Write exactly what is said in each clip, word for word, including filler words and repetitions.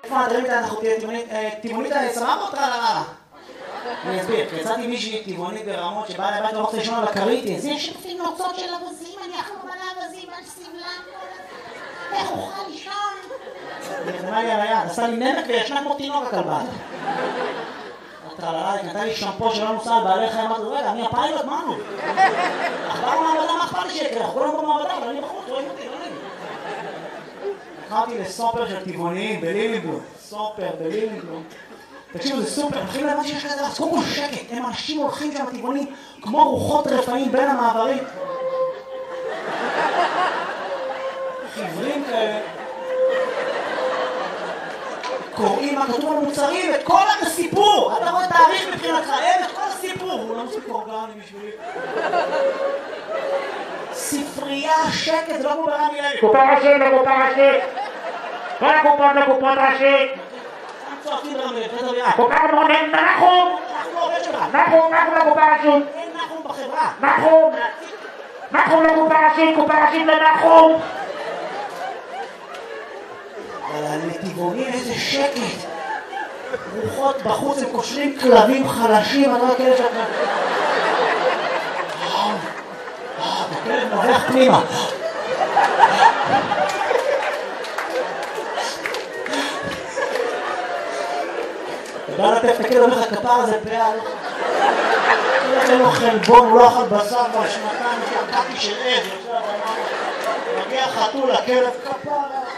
איפה נתרים איתה אנחנו טבעונית סבבה או טרללה? אני אסביר, יצאתי מישהי טבעונית ברמות שבאה לבית ואומרת לישון על הכרית, זה יש לפי נוצות של אבזים, אני אכל מלא אבזים על סבלם, איך אוכל לישון? היא נתנה לי על היד, עשה לי נמק וישנה כמו תינוק הכלבה. הטרללה, היא נתנה לי שמפו שלא נוסע על בעלי חיים, אמרתי, רגע, אני הפיילוט, מה נו? אכבר מעבדה, מה אכפת לי שיקרה? אנחנו כולם במעבדה, אבל אני בחוץ, רואים אותי, לא נעים. נכנסתי לסופר של טבעוניים בלילינבלום, סופר בלילינבלום. תקשיבו, זה סופר, מתחילים להבין שיש כזה, אז קודם כל שקט, הם אנשים הולכים שם טבעונים כמו רוחות רפאים בין המעברים. חברים כאלה. קוראים מה כתוב על מוצרים, את כל הסיפור. אתה רואה תאריך מבחינתך, הם את כל הסיפור. הוא לא מספיק אורגני בשבילי. ספרייה, שקט, זה לא כמו ברמי לוי. קופה ראשית לקופה ראשית. כל הקופות לקופות ראשית. צועקים ברמי לוי, פדר בירה. קופה מונן, נחום. אנחנו עובד שלך. נחום, נחום לקופה ראשית. אין נחום בחברה. נחום. נחום לקופה ראשית, קופה ראשית לנחום. אבל לטבעונים איזה שקט. רוחות בחוץ הם קושרים כלבים חלשים, אתה רואה כאלה שאתה... הכלב נובח פנימה. אתה בא לטף את הכלב, אומר לך כפר הזה פאה. אין לו חלבון, הוא לא אכל בשר כבר שנתיים, שקעתי של עז. מגיע חתול, הכלב כפר.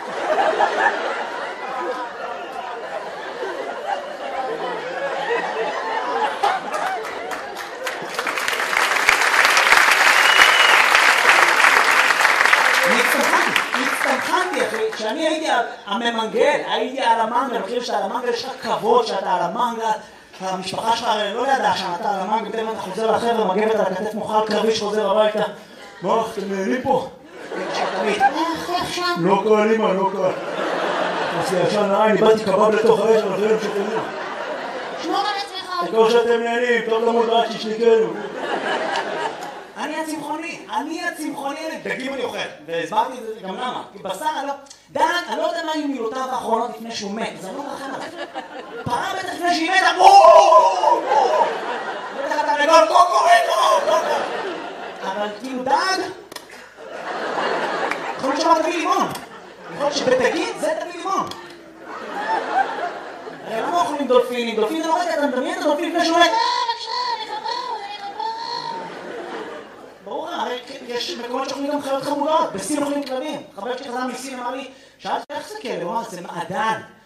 כשאני הייתי הממנגל, הייתי על המנגל, אני חושב שאתה על המנגל יש לך כבוד שאתה על המנגל, המשפחה שלך לא ידעה שאתה על המנגל, בטח אתה חוזר לחבר'ה, מגבת על הכתף מוכל קרבי שחוזר הביתה. מה, אתם נהנים פה? לא קל, אמא, לא קל. אז ישן לעין, איבדתי קבב לתוך האש, אבל זה לא שתנאים. שמור על עצמך. תקור שאתם נהנים, טוב למוד רק שישניקנו. אני הצמחוני, אני הצמחוני, דגים אני אוכל, והסברתי את זה גם למה, כי בשר אני לא, דן, אני לא יודע מה היו מילותיו האחרונות לפני שהוא מת, אז אני לא מרחם עליו. פרה בטח לפני שהיא מתה, בואו! בטח אתה נגול קוקוריקו! אבל כאילו דג, יכול להיות שאמר תביא לימון, יכול להיות שבדגים זה תביא לימון. הרי למה אוכלים דולפינים? דולפין זה לא רגע, אתה מדמיין את הדולפין לפני שהוא מת. ברור, הרי יש מקומות שאוכלים גם חיות חמודות, בסין אוכלים כלבים. חבר שלי חזר מסין אמר לי, שאלתי איך זה כלב? הוא אמר, זה מעדן.